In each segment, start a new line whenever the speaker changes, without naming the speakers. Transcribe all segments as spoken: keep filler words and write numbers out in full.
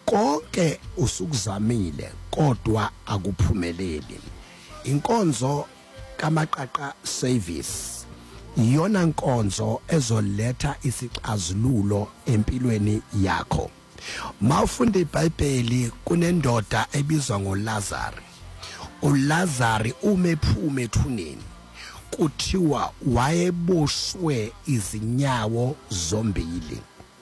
konke usukuzamile kodwa akuphumeleli. Inkonzo kaMaqaqa Service iyona nkonzo ezoletha isixazululo empilweni yakho. Mawufunda iBhayibheli kunendoda ebizwa ngoLazarus. uLazarus umephume ethuneni kuthiwa wayeboshwe izinyawo zombili.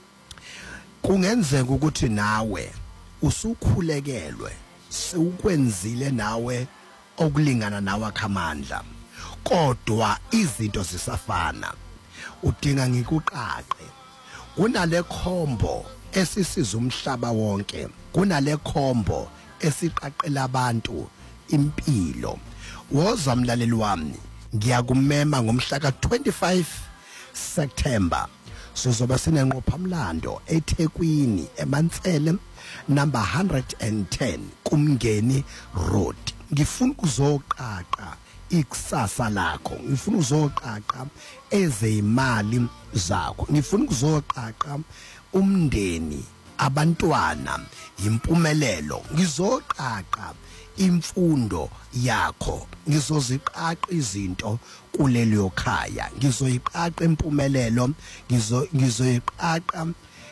Kungenzeka ukuthi nawe usukhulekelwe sewukwenzile nawe okulingana nawe akhamandla, kodwa izinto zisafana. Udinga ngikuqaqe, kunale khombo esisiza umhlaba wonke, kunale khombo esiqaqela abantu impilo. Woza mlaleli wami, ngiyakumema ngomhla ka twenty-five September sizoba sinenqophamlando eThekwini eMansele number one hundred ten kuMngeni Road. Ngifuna ukuzoqaqa ikusasa lakho, ngifuna uzoqaqa ezeyimali zakho, ngifuna ukuzoqaqa umndeni, abantwana, impumelelo, ngizoqaqa imfundo yakho, ngizoziqaqa izinto kulelo khaya, ngizoyiqaqa impumelelo, ngizo ngizoyiqaqa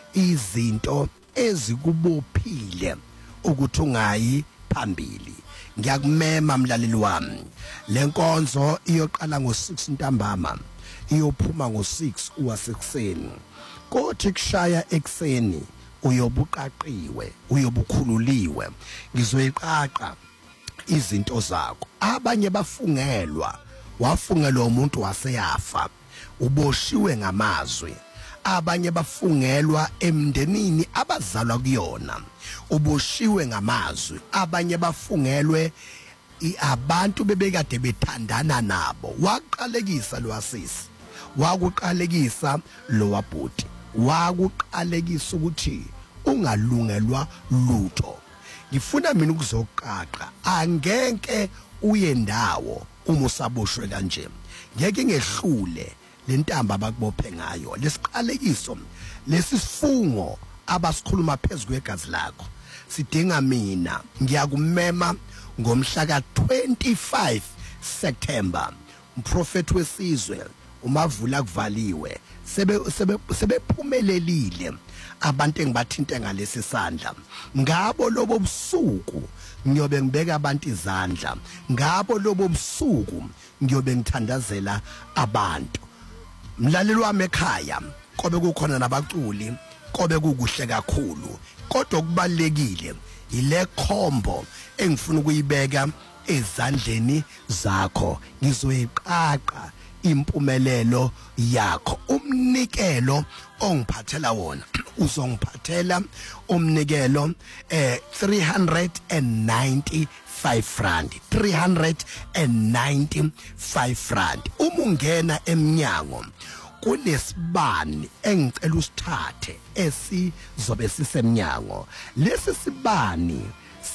izinto ezikubophile ukuthi ungayi phambili. Ngiyakumema mlaleli wami, lenkonzo iyoqala ngo six ntambama, iyophuma ngo six uwasekuseni. Kothi kushaya ekseni uyobuqaqiwe, uyobukhululiwe, ngizoyiqaqa izinto zakho. Abanye bafungelwa, wafungelwa umuntu waseyafa, uboshiwe ngamazwi. Abanye bafungelwa emndenini abazalwa kuyona, uboshiwe ngamazwi. Abanye bafungelwe abantu bebekade bethandana nabo. Waqalekisa lo wasisi, wakuqalekisa lo wabhuti, wakuqalekisa ukuthi ungalungelwa lutho. Ngifuna mina ukuzoqaqa, angeke uye ndawo uma usaboshwe kanje. Ngeke ngehlule lentamba abakubophe ngayo, lesiqalekiso, lesisifungo abasikhuluma phezulu kwegazi lakho. Sidinga mina, ngiyakumema ngomhla ka twenty-five September, umprofeti wesizwe uMavula kuvaliwe sebe sebe sebephumelelile abantu engibathinte ngalesi sandla. Ngabo lobo busuku ngiyobe ngibeka abantu izandla, ngabo lobo busuku ngiyobe ngithandazela abantu. Mlaleli wami ekhaya, kobe kukhona nabaculi, kobe kukuhle kakhulu, kodwa kubalekile ile khombo engifuna ukuyibeka ezandleni zakho. Ngizoyiqaqa impumelelo yakho. Umnikelo ongiphathela wona, uzongiphathela umnikelo eh three hundred ninety-five rand, three hundred ninety-five rand. Uma ungena emnyango kunesibani engicela usithathe esizobe sisemnyango. Lesi sibani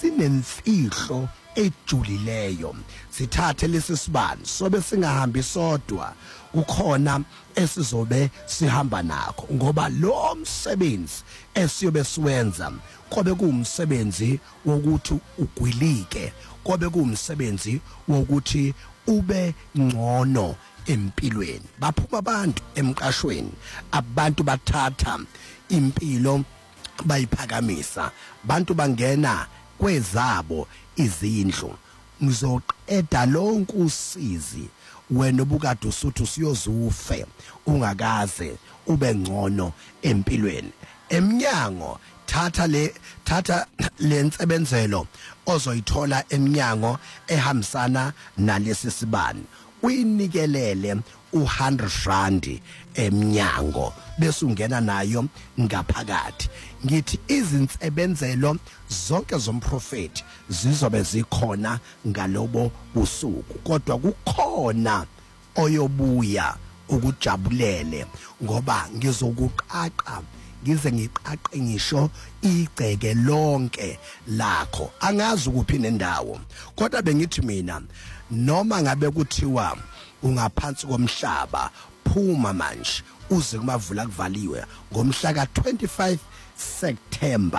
sinemfihlo ejulileyo. Sithathe lesi sibani sobe singahambi sodwa, kukhona esizobe sihamba nakho, ngoba lo msebenzi esiyobe siwenza kobe kuumsebenzi wokuthi ugwilike, kobe kuumsebenzi wokuthi ube ngcono empilweni. Baphuma abantu emqashweni, abantu bathatha impilo bayiphakamisa, bantu bangena kwezabo izindlu. Ngizoqeda lonke usizi wena obukade usuthu siyozufe ungakaze ube ngcono empilweni. Emnyango thatha le thatha lensebenzelo ozoyithola emnyango ehambisana nalesi sibani, uyinikelele u one hundred rand emnyango bese ungena nayo ngaphakathi. Ngithi izinsebenzelo zonke zomprofeti zizobe zikhona ngalobo busuku, kodwa kukhona oyobuya ukujabulele, ngoba ngizokuqaqa, ngize ngiqaqe ngisho igceke lonke lakho. Angazi ukuphi nendawo, kodwa bengithi mina noma ngabe kuthiwa ungaphansi komhlaba, phuma manje uze kuMavula kuvaliwe ngomhla ka twenty-five September.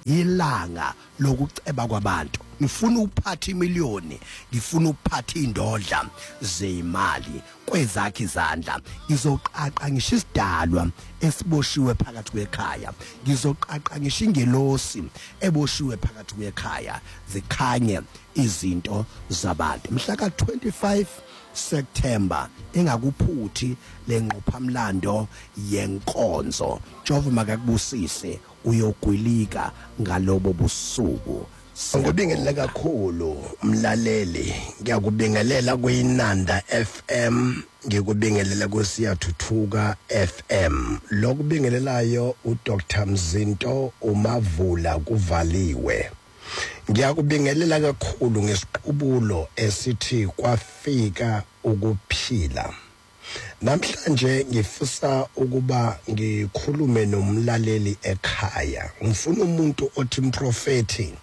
ilanga lokuceba kwabantu. Ngifuna ukuphatha imiliyoni, ngifuna ukuphatha indodla zeimali kwezakhe izandla. Ngizoqaqa ngisho isidalwa esiboshiwe phakathi kwekhaya. Ngizoqaqa ngisho ingelosi eboshiwe phakathi kwekhaya zikhanye izinto zabantu. Mhla ka twenty-five September engakuphuthi lenqophamlando yenkonzo. Jehova makakubusise uyogwilika ngalobo busuku. Ngikubingelela kakhulu mlaleli, ngiyakubingelela kuyinanda F M, ngikubingelela kuSiyathuthuka F M. Lokubingelelayo uDoctor Mzinto uMavula kuvaliwe. Ngiyakubingelela kakhulu ngesiqubulo esithi kwafika ukuphila. Namhlanje ngifisa ukuba ngikhulume nomlaleli ekhaya. Ngifuna umuntu othi mprofeti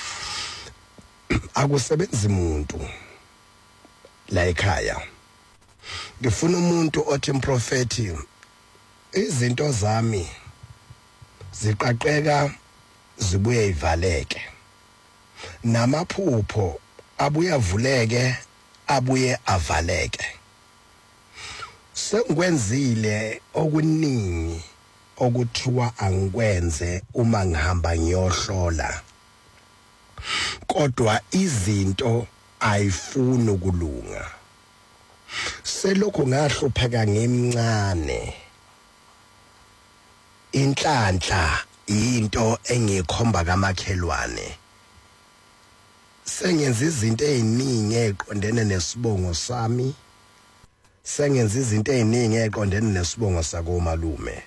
akusebenzi umuntu la ekhaya. Ngifuna umuntu othi mprofeti izinto zami ziqaqeka zibuye ivaleke, namaphupho abuye avuleke abuye avaleke. Sengikwenzile okuningi okuthiwa angikwenze uma ngihamba ngiyohlola, kodwa izinto ayifuni ukulunga. Selokho ngahlupheka ngemncane. Inhlanhla into engikhomba kamakhelwane. Sengenza izinto eziningi eziqondene nesibongo sami. Sengenza izinto eziningi eziqondene nesibongo sakomalume.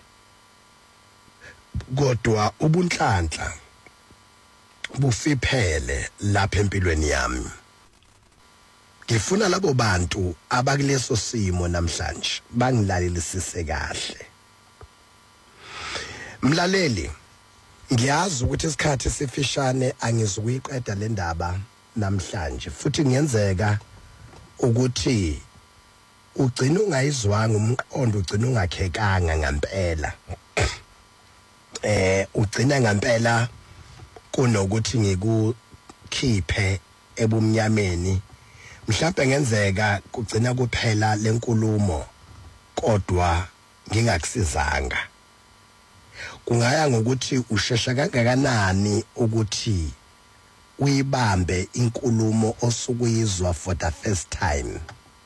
Kodwa ubunhlanhla bufiphele lapha empilweni yami. Ngifuna labo bantu abakuleso simo namhlanje bangilalelisise kahle. Mlaleli, ngiyazi ukuthi isikhathi sifishane angizukuyiqeda le ndaba namhlanje, futhi ngiyenzeka ukuthi ugcina ungayizwanga umqondo, ugcina ungakhekanga ngempela. Eh ugcina ngempela kunokuthi ngikukhiphe ebumnyameni. Mhlawumbe ngenzeka kugcina kuphela lenkulumo kodwa ngingakusizanga. Kungaya ngokuthi ushesha kangakanani ukuthi uyibambe inkulumo osukuyizwa for the first time.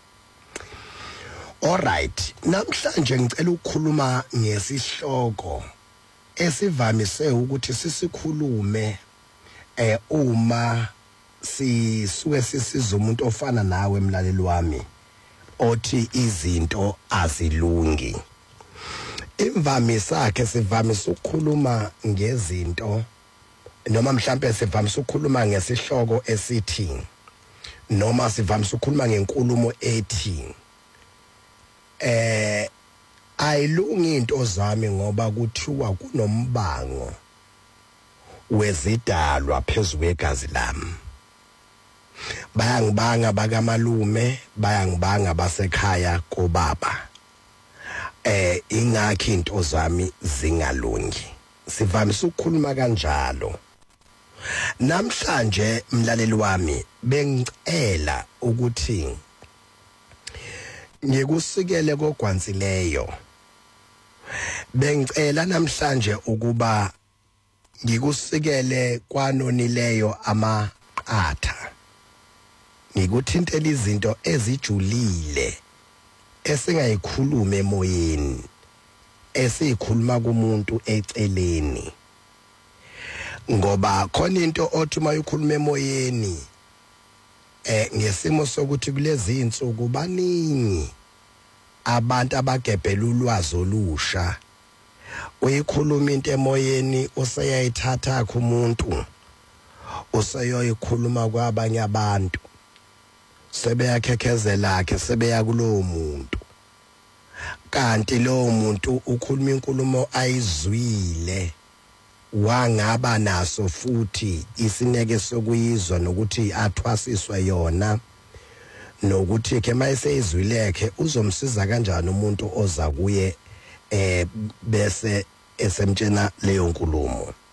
Alright, namhlanje ngicela ukukhuluma ngesihloko esivamise ukuthi sisikhulume eh uma sisuke sisiza umuntu ofana nawe mlaleli wami othi izinto azilungi. Imvamisa yakhe sivamisa ukukhuluma ngezinto noma mhlambe sivamisa ukukhuluma ngesihloko esithi noma sivamisa ukukhuluma ngenkulumo ethi eh ayilungi into zami ngoba kuthiwa kunombango wezidalwa phezulu kwegazi lami. Bayangibanga bakamalume, bayangibanga basekhaya kobaba. Eh ingakho into zami zingalungi. Sivamisa ukukhuluma kanjalo. Namhlanje mlaleli wami bengicela ukuthi ngikusikele kogwansileyo. Bengicela namhlanje ukuba ngikusikele kwanonileyo amaqatha. Ngikuthintela izinto ezijulile esingayikhuluma emoyeni, esikhuluma kumuntu eceleni. Ngoba khona into othi uma ukhuluma emoyeni eh ngesimo sokuthi kulezi insuku baningi abantu abagebhela ulwazi olusha. Uyikhuluma into emoyeni useyayithatha kumuntu, useyoyikhuluma kwabanye abantu, sebeyakhekezela ke sebeya kulowo muntu, kanti lowo muntu ukhuluma inkulumo ayizwile wangaba naso futhi isineke sokuyizwa nokuthi athwasiswe yona, nokuthi ke mayeseyizwileke uzomsiza kanjani umuntu oza kuye eh bese esemtshena leyo nkulumo.